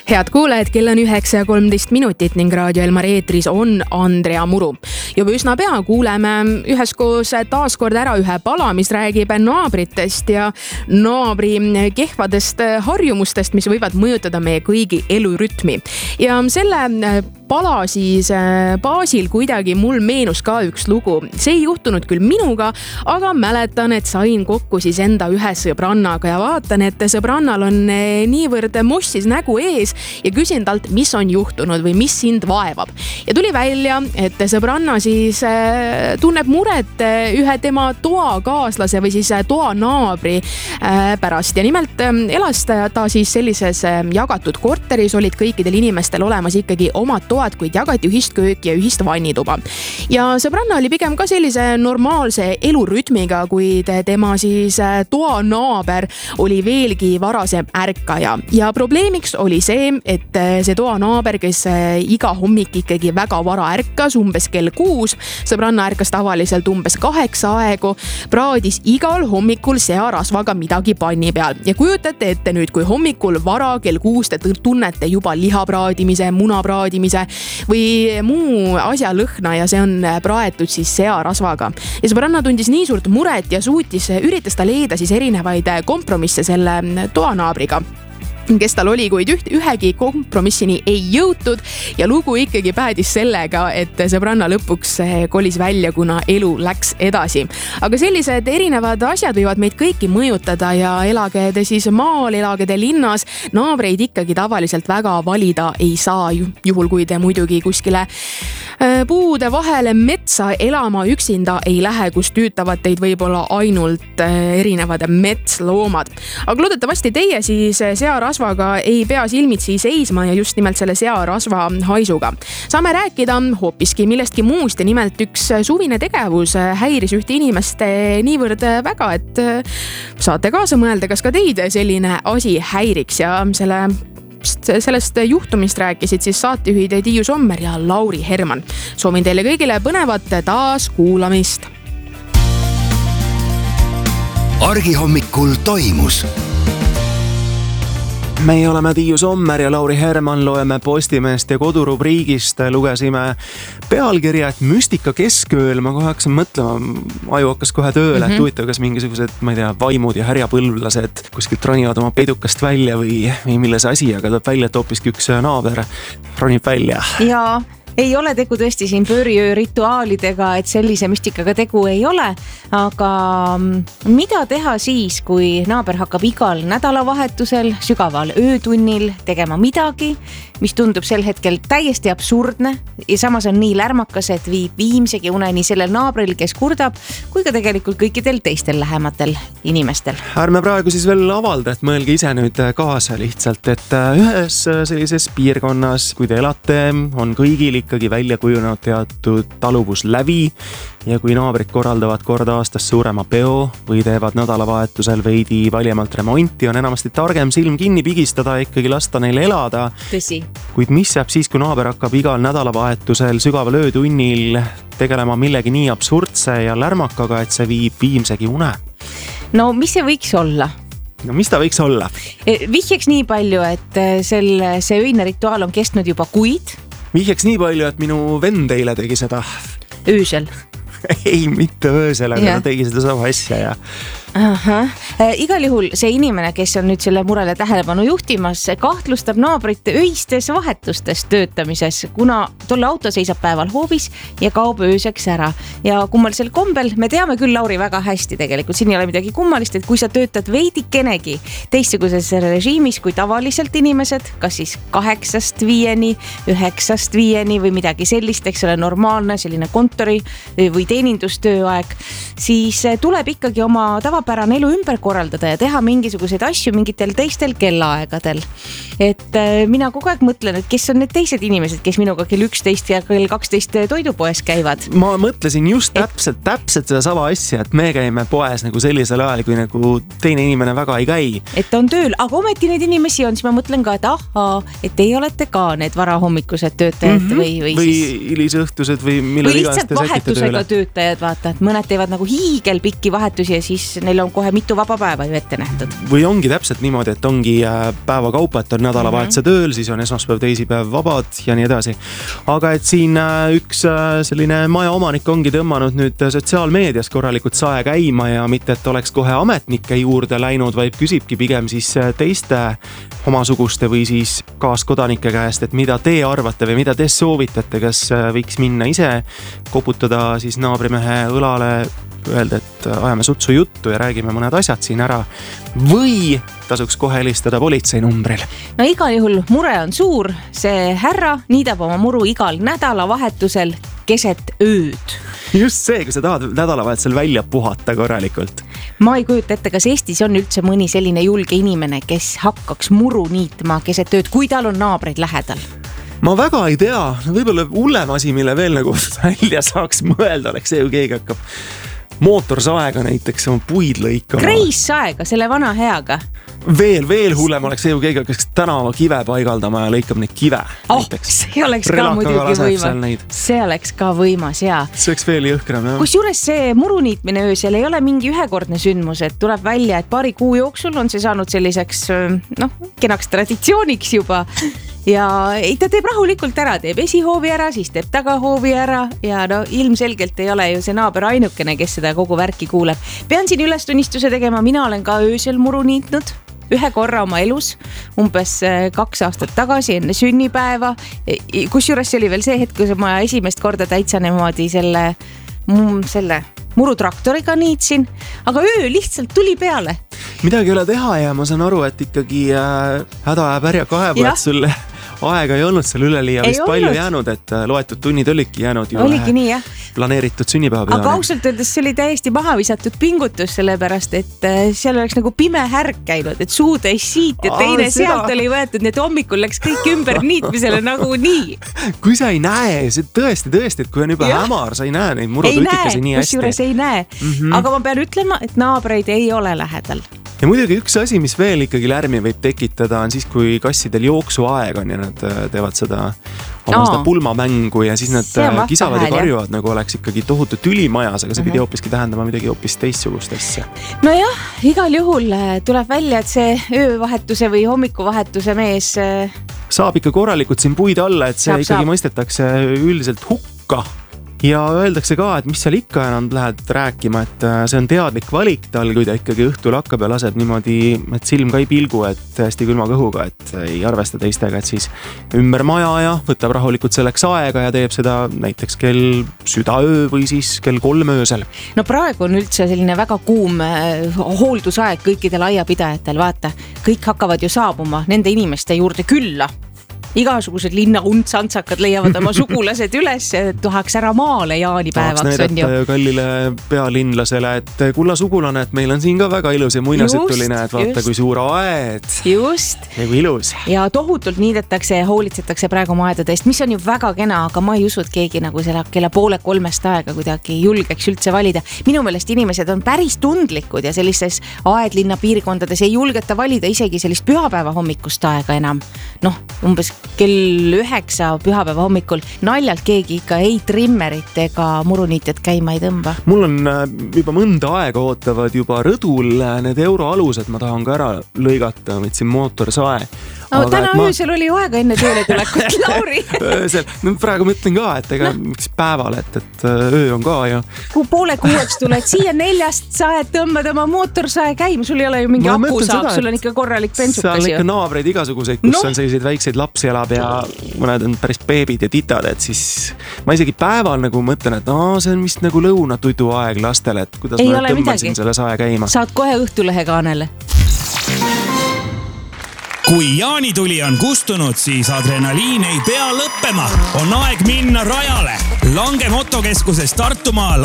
Head kuulajad, kell on 9:13 ning Raadio Elmar eetris on Andrea Muru. Juba üsna pea kuuleme üheskoos taaskord ära ühe pala, mis räägib naabritest ja naabri kehvadest harjumustest, mis võivad mõjutada meie kõigi elurütmi. Ja selle pala siis baasil kuidagi mul meenus ka üks lugu. See ei juhtunud küll minuga, aga mäletan, et sain kokku siis enda ühe sõbrannaga ja vaatan, et sõbrannal on niivõrd mossis nägu ees ja küsin talt, mis on juhtunud või mis sind vaevab. Ja tuli välja, et sõbranna siis tunneb muret ühe tema toakaaslase või siis toanaabri pärast. Ja nimelt elas ta siis sellises jagatud korteris, olid kõikidel inimestel olemas ikkagi omad toad, kuid jagati ühist köök ja ühist vannituba. Ja sõbranna oli pigem ka sellise normaalse elurütmiga, kuid tema siis toanaaber oli veelgi varasem ärkaja. Ja probleemiks oli see, et see toanaaber, kes iga hommik ikkagi väga vara ärkas, umbes kell 6, sõbranna ärkas tavaliselt umbes 8 aegu, praadis igal hommikul searasvaga midagi panni peal. Ja kujutate ette nüüd, kui hommikul vara kell 6 te tunnete juba lihapraadimise, munapraadimise või muu asja lõhna ja see on praetud siis searasvaga. Ja sõbranna tundis nii suurt muret ja üritas ta leida siis erinevaid kompromisse selle toanaabriga, kes tal oli, kuid ühegi kompromissini ei jõutud ja lugu ikkagi päädis sellega, et sõbranna lõpuks kolis välja, kuna elu läks edasi. Aga sellised erinevad asjad võivad meid kõiki mõjutada ja elage te siis maal, elage te linnas, naabreid ikkagi tavaliselt väga valida ei saa, juhul kui te muidugi kuskile puude vahele metsa elama üksinda ei lähe, kus tüütavad teid võib-olla ainult erinevad metsloomad. Aga loodetavasti teie siis searasvaga ei pea silmitsi seisma ja just nimelt selle searasva haisuga. Saame rääkida hoopiski millestki muust ja nimelt üks suvine tegevus häiris ühte inimest niivõrd väga, et saate kaasa mõelda, kas ka teid selline asi häiriks ja sellest juhtumist rääkisid siis saatejuhid Tiiu Sommer ja Lauri Herman. Soovin teile kõigile põnevat taas kuulamist. Argihommikul toimus. Meie oleme Tiiu Sommer ja Lauri Herman, loeme Postimehest ja kodurubriigist, lugesime pealkirja, et müstika keskööl. Ma kohe hakkasin mõtlema, aju hakkas kohe tööle, et huvitav, kas mingisugused, ma ei tea, vaimud ja härjapõlvlased kuskilt ronivad oma peidukast välja või milles asi, aga tuleb välja, et hoopiski üks naaber ronib välja. Jaa. Ei ole tegu tõesti siin pööriöö rituaalidega, et sellise müstikaga tegu ei ole, aga mida teha siis, kui naaber hakkab igal nädalavahetusel, sügaval öötunnil tegema midagi, mis tundub sel hetkel täiesti absurdne ja samas on nii lärmakas, et viib viimsegi une nii sellel naabril, kes kurdab, kui ka tegelikult kõikidel teistel lähematel inimestel. Ärme praegu siis veel avalda, et mõelge ise nüüd kaasa lihtsalt, et ühes sellises piirkonnas, kui te elate, on kõigil ikkagi välja kujunenud teatud taluvuslävi ja kui naabrid korraldavad kord aastas suurema peo või teevad nädalavahetusel veidi valjemalt remonti, on enamasti targem silm kinni pigistada ja ikkagi lasta neil elada. Tõsi. Kuid mis jääb siis, kui naaber hakkab igal nädalavahetusel sügaval öötunnil tegelema millegi nii absurdse ja lärmakaga, et see viib viimsegi une? No mis see võiks olla? No mis ta võiks olla? Vihjeks nii palju, et see öine rituaal on kestnud juba kuid. Vihjeks nii palju, et minu vend eile tegi seda. Öösel. Ei, mitte öösel, aga ta tegi seda sama asja ja... Igal juhul see inimene, kes on nüüd selle murele tähelepanu juhtimas, kahtlustab naabrite öistes vahetustes töötamises, kuna tolle auto seisab päeval hoovis ja kaob ööseks ära. Ja kummalisel kombel, me teame küll Lauri väga hästi tegelikult, siin ei ole midagi kummalist, et kui sa töötad veidikenegi teistsuguses režiimis kui tavaliselt inimesed, kas siis 8-5, 9-5 või midagi sellist, eks ole, normaalne selline kontori või teenindustööaeg, siis tuleb ikkagi oma tavapärane elu ümber korraldada ja teha mingisuguseid asju mingitel teistel kellaaegadel. Et mina kogu aeg mõtlen, et kes on need teised inimesed, kes minuga kell 11 ja kell 12 toidupoes käivad. Ma mõtlesin just täpselt seda sama asja, et me käime poes nagu sellisel ajal, kui nagu teine inimene väga ei käi. Et on tööl, aga ometi neid inimesi on, siis ma mõtlen ka, et et teie olete ka need varahommikused töötajad või hilisõhtused või millal iganes te säkite tööle. Või lihtsalt vahetusega töötajad, vaata, et mõned teevad nagu hiigelpikki vahetusi ja siis neil on kohe mitu vaba päeva ju ette nähtud. Või ongi täpselt niimoodi, et ongi päeva kaupa, et on nädalavahetuse tööl, siis on esmaspäev, teisipäev vabad ja nii edasi. Aga et siin üks selline maja omanik ongi tõmmanud nüüd sotsiaalmeedias korralikult sae käima ja mitte, et oleks kohe ametnike juurde läinud, vaid küsibki pigem siis teiste omasuguste või siis kaaskodanike käest, et mida te arvate või mida te soovitate, kas võiks minna ise koputada siis naabrimehe õlale, öelda, et ajame sutsu juttu ja räägime mõned asjad siin ära või tasuks kohe helistada politseinumbril. No igal juhul mure on suur, see härra niidab oma muru igal nädalavahetusel keset ööd. Just see, kui sa tahad nädalavahetusel välja puhata korralikult. Ma ei kujuta ette, kas Eestis on üldse mõni selline julge inimene, kes hakkaks muru niitma keset ööd, kui tal on naabreid lähedal. Ma väga ei tea, võib-olla hullem asi, mille veel nagu välja saaks mõelda, oleks see, kui keegi hakkab mootorsaega näiteks oma puid lõikama. Kreissaega, selle vana heaga. Veel hullem oleks see, kui keegi hakkaks tänava kive paigaldama ja lõikab neid kive. See oleks ka muidugi võimas. See oleks ka võimas, jaa. See oleks veel jõhkram, jah. Kusjuures see muruniitmine öösel ei ole mingi ühekordne sündmus, et tuleb välja, et paari kuu jooksul on see saanud selliseks, kenaks traditsiooniks juba. Ja ta teeb rahulikult ära, teeb esihoovi ära, siis teeb tagahoovi ära ja ilmselgelt ei ole ju see naaber ainukene, kes seda kogu värki kuuleb. Pean siin ülestunnistuse tegema, mina olen ka öösel muru niitnud ühe korra oma elus, umbes 2 aastat tagasi enne sünnipäeva. Kusjuures see oli veel see hetk, kui ma esimest korda täitsa niimoodi selle murutraktoriga niitsin, aga öö lihtsalt tuli peale. Midagi ei ole teha ja ma saan aru, et ikkagi häda jääb härja kaevu, et sulle aega ei olnud seal üleliia vist palju jäänud, et loetud tunnid olidki jäänud ju nii, jah. Planeeritud sünnipäeva peale. Aga ausalt öeldes see oli täiesti maha visatud pingutus, sellepärast, et seal oleks nagu pime härk käinud, et suudes siit ja teine sealt oli võetud, nii et hommikul läks kõik ümber niitmisele nagu nii. Kui sa ei näe, see tõesti, et kui on juba hämar, sa ei näe neid murutükikesi nii hästi. Kusjuures ei näe, aga ma pean ütlema, et naabreid ei ole lähedal. Ja muidugi üks asi, mis veel ikkagi lärmi võib tekitada, on siis, kui kassidel jooksuaeg on ja nad teevad seda pulmamängu ja siis nad kisavad ja karjuvad, nagu oleks ikkagi tohutu tüli majas, aga see pidi hoopiski tähendama midagi hoopis teistsugust asja. Nojah, igal juhul tuleb välja, et see öövahetuse või hommikuvahetuse mees saab ikka korralikult siin puid alla, et see ikkagi mõistetakse üldiselt hukka. Ja öeldakse ka, et mis seal ikka enam lähed rääkima, et see on teadlik valik tal, kui ta ikkagi õhtul hakkab ja laseb niimoodi, et silm ka ei pilgu, et hästi külma kõhuga, et ei arvesta teistega, et siis ümber maja ja võtab rahulikult selleks aega ja teeb seda näiteks kell südaöö või siis kell 3 öösel. No praegu on üldse selline väga kuum hooldusaeg kõikidel aiapidajatel, vaata, kõik hakkavad ju saabuma nende inimeste juurde külla. Igasugused linna untsantsakad leiavad oma sugulased üles, tahaks ära maale jaanipäevaks. Tahaks näidata kallile pealinlasele, et kulla sugulane, et meil on siin ka väga ilus ja muinasjutuline, et vaata kui suur aed. Just. Ja kui ilus. Ja tohutult niidetakse ja hoolitsetakse praegu aedadest, mis on ju väga kena, aga ma ei usu, et keegi nagu selle kella 2:30 aega kuidagi julgeks üldse valida. Minu meelest inimesed on päris tundlikud ja sellises aedlinna piirkondades ei julgeta valida isegi sellist pühapäeva hommikust aega enam. Umbes kell 9 pühapäeva hommikul naljalt keegi ikka ei trimmerit ega muruniitjat käima ei tõmba. Mul on juba mõnda aega ootavad juba rõdul need euroalused, ma tahan ka ära lõigata, võtsin mootorsae. Täna öösel oli ju aega enne tööle tulekut, Lauri. Praegu mõtlen ka, et ega miks päeval, et öö on ka ja... Kui 5:30 tuled siia 4 saed tõmbad oma mootorsae käima, sul ei ole ju mingi akusaak, sul on ikka korralik bensukas ju. Seal on ikka naabreid igasuguseid, kus on selliseid väikseid lapsi elab ja mõned on päris beebid ja titad, et siis ma isegi päeval nagu mõtlen, et see on vist nagu lõunatudu aeg lastele, et kuidas ma tõmbasin selle sae käima. Saad kohe Õhtulehe kaanele. Kui jaanituli on kustunud, siis adrenaliin ei pea lõppema. On aeg minna rajale. Lange motokeskuses Tartumaal